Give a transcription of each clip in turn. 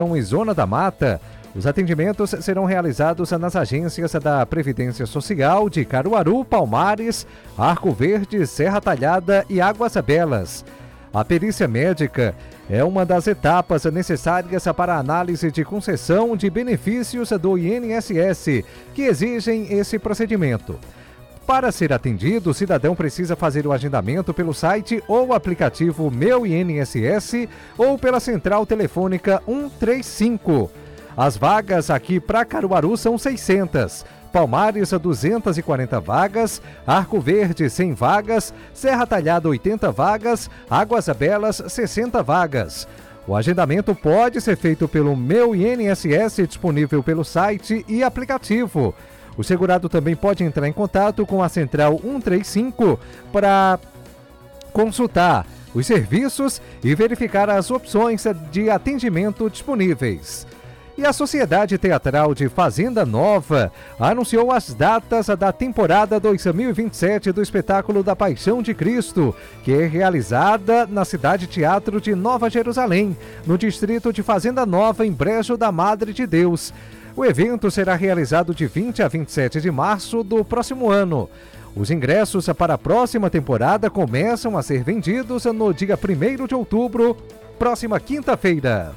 em Zona da Mata. Os atendimentos serão realizados nas agências da Previdência Social de Caruaru, Palmares, Arco Verde, Serra Talhada e Águas Belas. A perícia médica é uma das etapas necessárias para a análise de concessão de benefícios do INSS, que exigem esse procedimento. Para ser atendido, o cidadão precisa fazer o agendamento pelo site ou aplicativo Meu INSS ou pela central telefônica 135. As vagas aqui para Caruaru são 600. Palmares, 240 vagas, Arco Verde, 100 vagas, Serra Talhada, 80 vagas, Águas Belas, 60 vagas. O agendamento pode ser feito pelo Meu INSS, disponível pelo site e aplicativo. O segurado também pode entrar em contato com a Central 135 para consultar os serviços e verificar as opções de atendimento disponíveis. E a Sociedade Teatral de Fazenda Nova anunciou as datas da temporada 2027 do espetáculo da Paixão de Cristo, que é realizada na Cidade Teatro de Nova Jerusalém, no distrito de Fazenda Nova, em Brejo da Madre de Deus. O evento será realizado de 20 a 27 de março do próximo ano. Os ingressos para a próxima temporada começam a ser vendidos no dia 1º de outubro, próxima quinta-feira.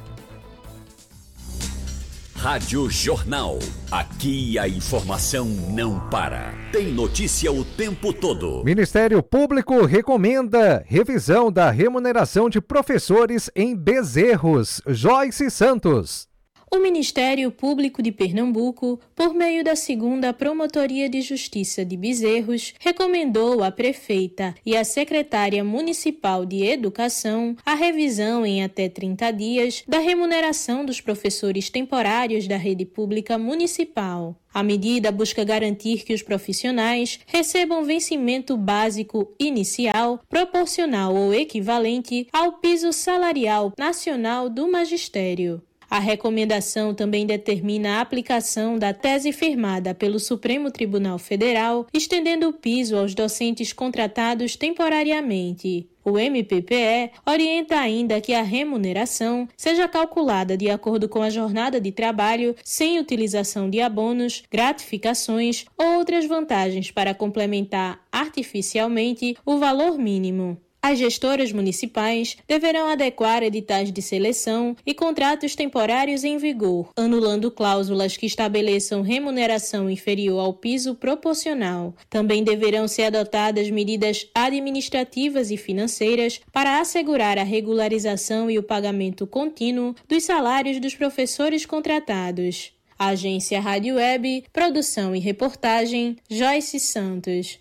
Rádio Jornal. Aqui a informação não para. Tem notícia o tempo todo. Ministério Público recomenda revisão da remuneração de professores em Bezerros. Joyce Santos. O Ministério Público de Pernambuco, por meio da 2ª Promotoria de Justiça de Bezerros, recomendou à prefeita e à secretária municipal de Educação a revisão em até 30 dias da remuneração dos professores temporários da rede pública municipal. A medida busca garantir que os profissionais recebam vencimento básico inicial proporcional ou equivalente ao piso salarial nacional do magistério. A recomendação também determina a aplicação da tese firmada pelo Supremo Tribunal Federal, estendendo o piso aos docentes contratados temporariamente. O MPPE orienta ainda que a remuneração seja calculada de acordo com a jornada de trabalho, sem utilização de abonos, gratificações ou outras vantagens para complementar artificialmente o valor mínimo. As gestoras municipais deverão adequar editais de seleção e contratos temporários em vigor, anulando cláusulas que estabeleçam remuneração inferior ao piso proporcional. Também deverão ser adotadas medidas administrativas e financeiras para assegurar a regularização e o pagamento contínuo dos salários dos professores contratados. Agência Rádio Web, produção e reportagem, Joyce Santos.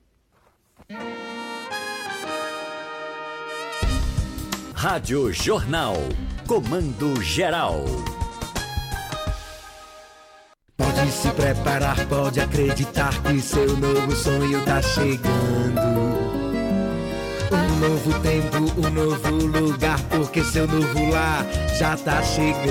Rádio Jornal. Comando Geral. Pode se preparar, pode acreditar que seu novo sonho tá chegando. Um novo tempo, um novo lugar, porque seu novo lar já tá chegando.